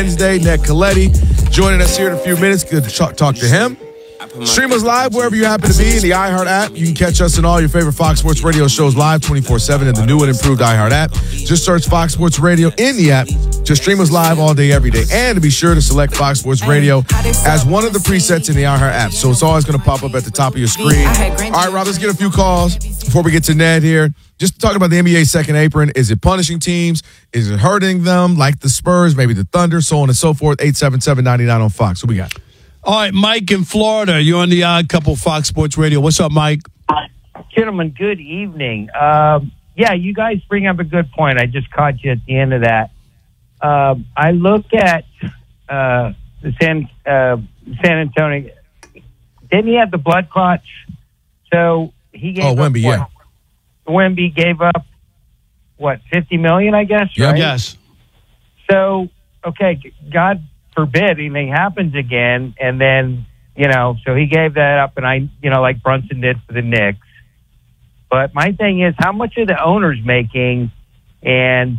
Wednesday. Ned Coletti joining us here in a few minutes. Good to talk to him. Stream us live wherever you happen to be in the iHeart app. You can catch us in all your favorite Fox Sports Radio shows live 24/7 in the new and improved iHeart app. Just search Fox Sports Radio in the app. Just stream us live all day, every day. And to be sure to select Fox Sports Radio as one of the presets in the iHeart app. So it's always going to pop up at the top of your screen. All right, Rob, let's get a few calls before we get to Ned here. Just talking about the NBA second apron. Is it punishing teams? Is it hurting them like the Spurs, maybe the Thunder, so on and so forth? 877-99 on Fox. What we got? All right, Mike in Florida. You're on the Odd Couple Fox Sports Radio. What's up, Mike? Gentlemen, good evening. Yeah, you guys bring up a good point. I just caught you at the end of that. I look at the San Antonio. Didn't he have the blood clots? So he gave up Wemby, yeah. Wemby gave up, what, $50 million, I guess, right? Yes. So, okay, God forbid anything happens again, and then, so he gave that up, and like Brunson did for the Knicks. But my thing is, how much are the owners making? And,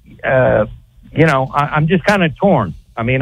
I'm just kind of torn. I mean,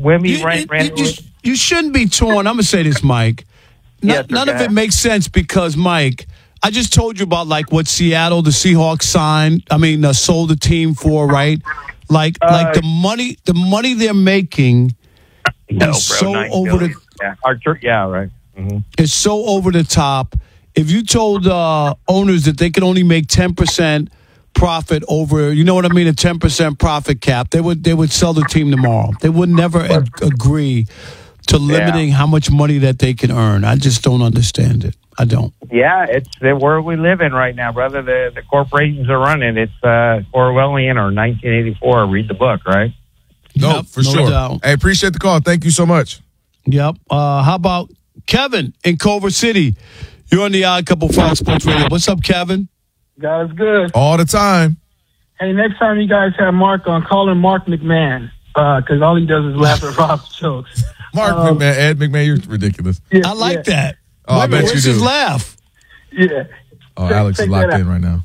Wemby you shouldn't be torn. I'm going to say this, Mike. None of it makes sense because, Mike, I just told you about, like, what Seattle, the Seahawks sold the team for, right? Like the money they're making is so over the right. Mm-hmm. It's so over the top. If you told owners that they could only make 10% profit over, you know what I mean, a 10% profit cap, they would sell the team tomorrow. They would never agree to limiting how much money that they can earn. I just don't understand it. I don't. Yeah, it's the world we live in right now, brother. The corporations are running. It's Orwellian or 1984. Read the book, right? No, for sure. Doubt. Hey, appreciate the call. Thank you so much. Yep. How about Kevin in Culver City? You're on the Odd Couple Fox Sports Radio. What's up, Kevin? Guys, good. All the time. Hey, next time you guys have Mark on, call him Mark McMahon, because all he does is laugh at Rob's jokes. Mark McMahon, Ed McMahon, you're ridiculous. Yeah, I like that. Oh, I bet you do. Where's his laugh? Yeah. Oh, Alex is locked in right now.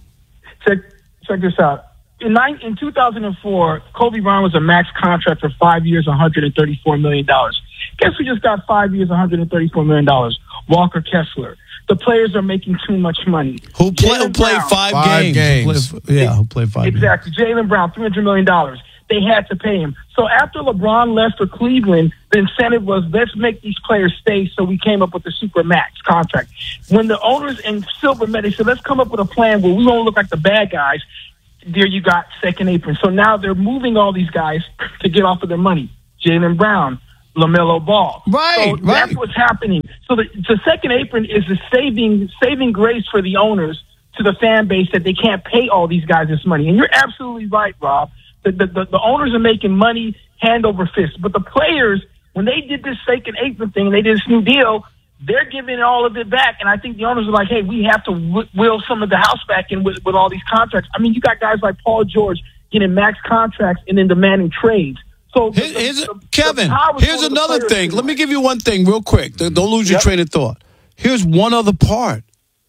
Check this out. In 2004, Kobe Bryant was a max contract for 5 years, $134 million. Guess who just got 5 years, $134 million? Walker Kessler. The players are making too much money. Who played five games? Who played 5 games. Exactly. Jaylen Brown, $300 million. They had to pay him. So after LeBron left for Cleveland, the incentive was, let's make these players stay, so we came up with the super max contract. When the owners in Silver met, they said, let's come up with a plan where we won't look like the bad guys. There you got second apron. So now they're moving all these guys to get off of their money. Jaylen Brown, LaMelo Ball. Right, so that's what's happening. So the second apron is the saving grace for the owners to the fan base that they can't pay all these guys this money. And you're absolutely right, Rob. The owners are making money hand over fist. But the players, when they did this second apron thing and they did this new deal, they're giving all of it back. And I think the owners are like, hey, we have to will some of the house back in with all these contracts. I mean, you got guys like Paul George getting max contracts and then demanding trades. So, Kevin, here's another thing. Let me give you one thing real quick. Don't lose your train of thought. Here's one other part.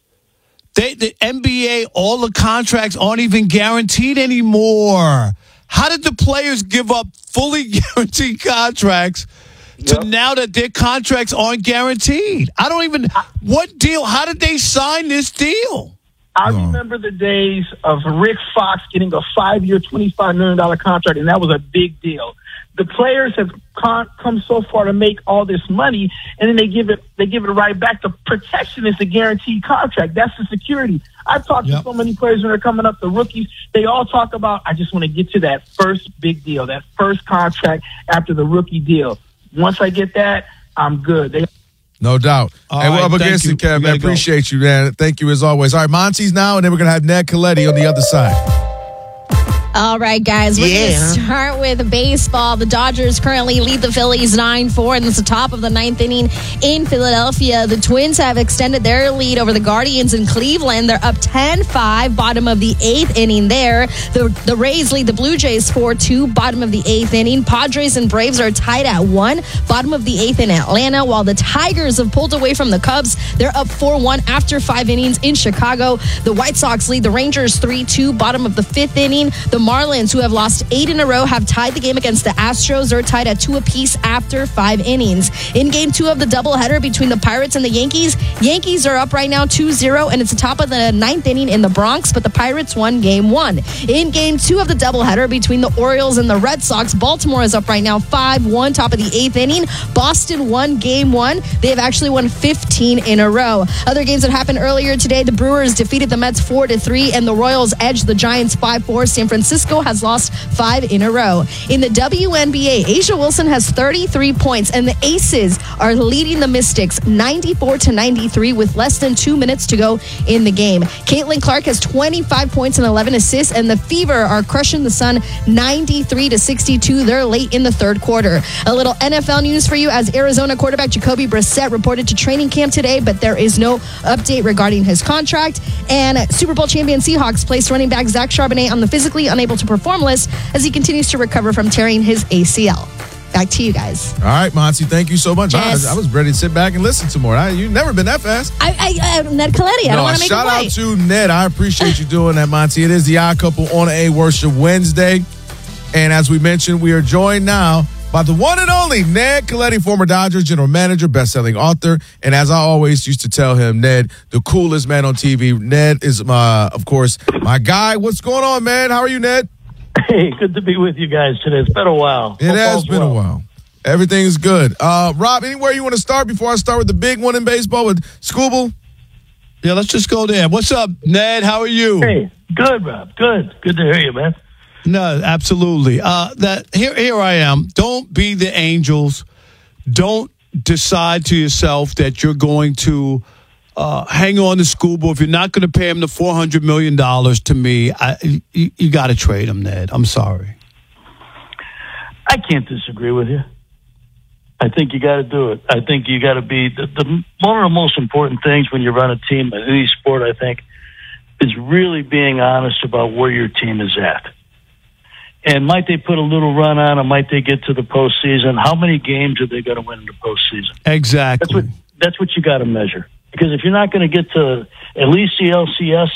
The NBA, all the contracts aren't even guaranteed anymore. How did the players give up fully guaranteed contracts to now that their contracts aren't guaranteed? What deal? How did they sign this deal? I remember the days of Rick Fox getting a 5-year, $25 million contract, and that was a big deal. The players have come so far to make all this money, and then they give it right back. The protection is the guaranteed contract. That's the security. I've talked to so many players when they're coming up, the rookies. They all talk about, I just want to get to that first big deal, that first contract after the rookie deal. Once I get that, I'm good. No doubt. Hey, we're up against it, Kev. I appreciate you, man. Thank you as always. All right, Monty's now, and then we're going to have Ned Coletti on the other side. All right, guys, we're going to start with baseball. The Dodgers currently lead the Phillies 9-4, and it's the top of the ninth inning in Philadelphia. The Twins have extended their lead over the Guardians in Cleveland. They're up 10-5, bottom of the eighth inning there. The Rays lead the Blue Jays 4-2, bottom of the eighth inning. Padres and Braves are tied at 1, bottom of the eighth in Atlanta, while the Tigers have pulled away from the Cubs. They're up 4-1 after 5 innings in Chicago. The White Sox lead the Rangers 3-2, bottom of the fifth inning. The Marlins, who have lost 8 in a row, have tied the game against the Astros. They're tied at 2 apiece after 5 innings. In Game 2 of the doubleheader between the Pirates and the Yankees are up right now 2-0, and it's the top of the 9th inning in the Bronx, but the Pirates won Game 1. In Game 2 of the doubleheader between the Orioles and the Red Sox, Baltimore is up right now 5-1, top of the 8th inning. Boston won Game 1. They have actually won 15 in a row. Other games that happened earlier today, the Brewers defeated the Mets 4-3, and the Royals edged the Giants 5-4. San Francisco has lost 5 in a row. In the WNBA, A'ja Wilson has 33 points, and the Aces are leading the Mystics 94-93 with less than 2 minutes to go in the game. Caitlin Clark has 25 points and 11 assists, and the Fever are crushing the Sun 93-62. They're late in the third quarter. A little NFL news for you, as Arizona quarterback Jacoby Brissett reported to training camp today, but there is no update regarding his contract. And Super Bowl champion Seahawks placed running back Zach Charbonnet on the physically unable to perform list as he continues to recover from tearing his ACL. Back to you guys. All right, Monty, thank you so much. Yes. I was ready to sit back and listen to more. You've never been that fast. Ned Coletti, I don't want to make shout him out wait. to Ned. I appreciate you doing that, Monty. It is the Odd Couple on A Worship Wednesday. And as we mentioned, we are joined now by the one and only Ned Coletti, former Dodgers general manager, best-selling author. And as I always used to tell him, Ned, the coolest man on TV. Ned is, of course, my guy. What's going on, man? How are you, Ned? Hey, good to be with you guys today. It's been a while. It has been a while. Everything's good. Rob, anywhere you want to start before I start with the big one in baseball with Scooble? Yeah, let's just go there. What's up, Ned? How are you? Hey, good, Rob. Good. Good to hear you, man. No, absolutely. Here I am. Don't be the Angels. Don't decide to yourself that you're going to hang on to Scooble. If you're not going to pay him the $400 million to me, you got to trade him, Ned. I'm sorry. I can't disagree with you. I think you got to do it. I think you got to be one of the most important things when you run a team in any sport, I think, is really being honest about where your team is at. And might they put a little run on, or might they get to the postseason? How many games are they going to win in the postseason? Exactly. That's what you got to measure. Because if you're not going to get to at least the LCS,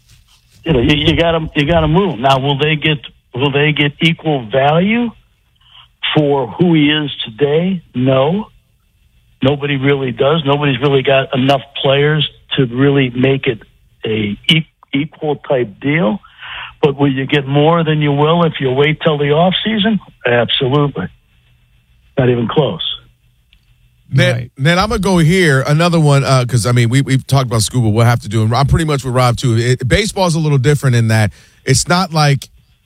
you got to move. Now, will they get equal value for who he is today? No. Nobody really does. Nobody's really got enough players to really make it a equal type deal. But will you get more than you will if you wait till the off season? Absolutely. Not even close. Ned, I'm going to go here. Another one, because, we've talked about Scuba. We'll have to do, and I'm pretty much with Rob, too. Baseball's a little different in that it's not like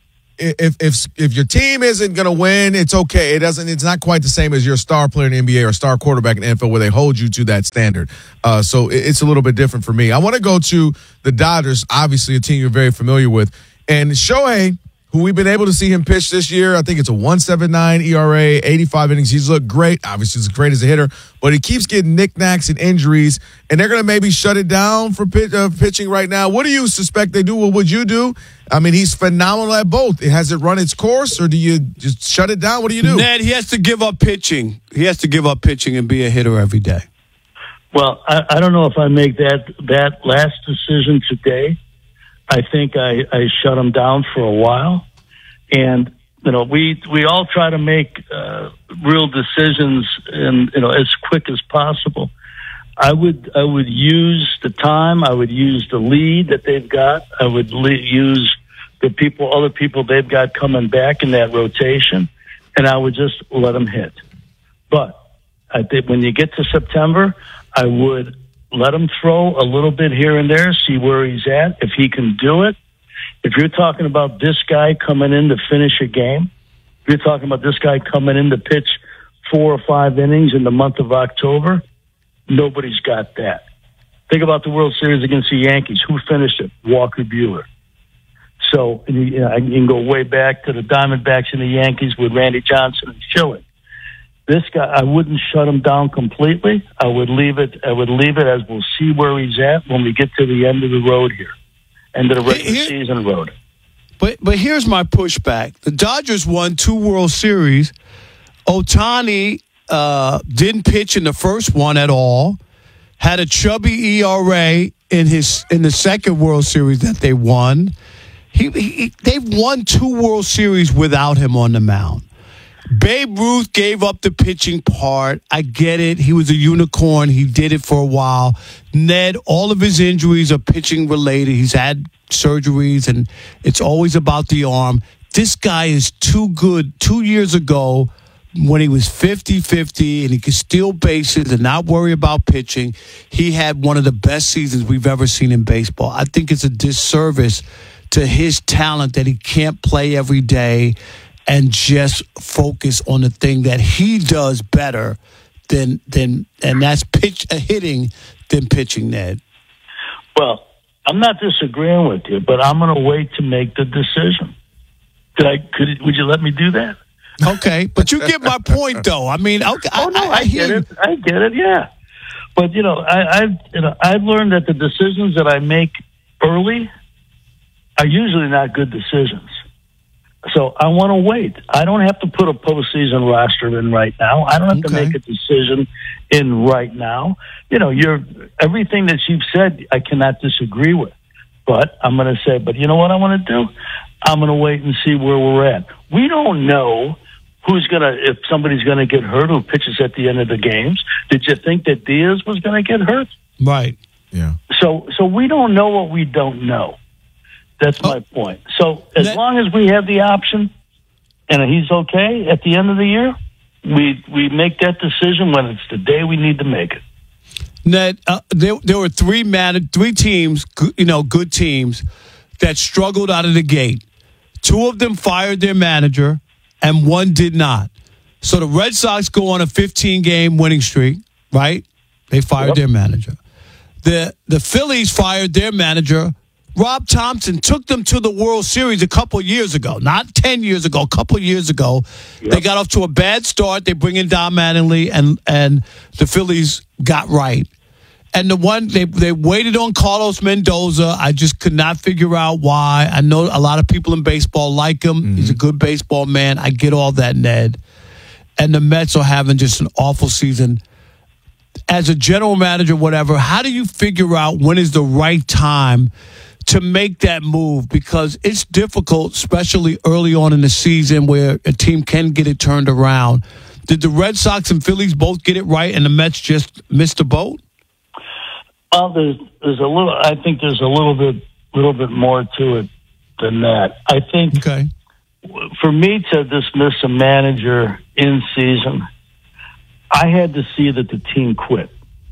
if your team isn't going to win, it's okay. It's not quite the same as your star player in the NBA or star quarterback in the NFL where they hold you to that standard. So it's a little bit different for me. I want to go to the Dodgers, obviously a team you're very familiar with. And Shohei, who we've been able to see him pitch this year, I think it's a 1.79 ERA, 85 innings. He's looked great. Obviously, he's great as a hitter, but he keeps getting knickknacks and injuries, and they're going to maybe shut it down for pitching right now. What do you suspect they do? What would you do? He's phenomenal at both. Has it run its course, or do you just shut it down? What do you do? Ned, he has to give up pitching. He has to give up pitching and be a hitter every day. Well, I don't know if I make that last decision today. I think I shut him down for a while. And, we all try to make real decisions and, as quick as possible. I would use the time. I would use the lead that they've got. I would use other people they've got coming back in that rotation, and I would just let them hit. But I think when you get to September, I would let him throw a little bit here and there, see where he's at, if he can do it. If you're talking about this guy coming in to finish a game, if you're talking about this guy coming in to pitch 4 or 5 innings in the month of October, nobody's got that. Think about the World Series against the Yankees. Who finished it? Walker Buehler. So I can go way back to the Diamondbacks and the Yankees with Randy Johnson and Schilling. This guy, I wouldn't shut him down completely. I would leave it as we'll see where he's at when we get to the end of the road here, end of the regular season road. But here's my pushback. The Dodgers won 2 World Series. Ohtani didn't pitch in the first one at all. Had a chubby ERA in the second World Series that they won. They've won 2 World Series without him on the mound. Babe Ruth gave up the pitching part. I get it. He was a unicorn. He did it for a while. Ned, all of his injuries are pitching related. He's had surgeries, and it's always about the arm. This guy is too good. 2 years ago, when he was 50-50 and he could steal bases and not worry about pitching, he had one of the best seasons we've ever seen in baseball. I think it's a disservice to his talent that he can't play every day and just focus on the thing that he does better than and that's hitting than pitching, Ned. Well, I'm not disagreeing with you, but I'm going to wait to make the decision. Would you let me do that? Okay, but you get my point, though. I mean, okay, I get it. I get it. Yeah, but I've learned that the decisions that I make early are usually not good decisions. So I want to wait. I don't have to put a postseason roster in right now. I don't have to make a decision in right now. Everything that you've said, I cannot disagree with. But I'm going to say, but you know what I want to do? I'm going to wait and see where we're at. We don't know if somebody's going to get hurt who pitches at the end of the games. Did you think that Diaz was going to get hurt? Right. Yeah. So we don't know what we don't know. That's my point. So as long as we have the option and he's okay at the end of the year, we make that decision when it's the day we need to make it. Ned, there were three teams, good teams that struggled out of the gate. 2 of them fired their manager, and 1 did not. So the Red Sox go on a 15-game winning streak, right? They fired their manager. The Phillies fired their manager. Rob Thompson took them to the World Series a couple years ago, not 10 years ago, a couple years ago. Yep. They got off to a bad start. They bring in Don Mattingly, and the Phillies got right. And the one, they waited on Carlos Mendoza. I just could not figure out why. I know a lot of people in baseball like him. Mm-hmm. He's a good baseball man. I get all that, Ned. And the Mets are having just an awful season. As a general manager, whatever, how do you figure out when is the right time to make that move? Because it's difficult, especially early on in the season where a team can get it turned around. Did the Red Sox and Phillies both get it right and the Mets just missed the boat? Well, there's a little. I think there's a little bit more to it than that. I think for me to dismiss a manager in season, I had to see that the team quit,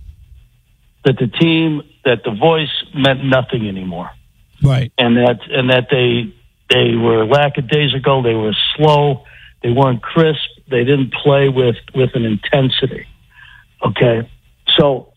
that the voice meant nothing anymore, right? And that they were lackadaisical, they were slow, they weren't crisp, they didn't play with an intensity. Okay, so